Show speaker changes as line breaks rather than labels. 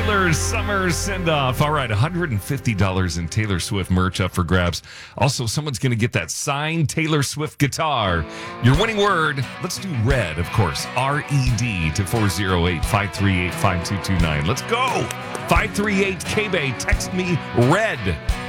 Taylor's summer send-off. All right, $150 in Taylor Swift merch up for grabs. Also, someone's going to get that signed Taylor Swift guitar. Your winning word, let's do red, of course. R-E-D to 408-538-5229. Let's go. 538 K-Bay. Text me red.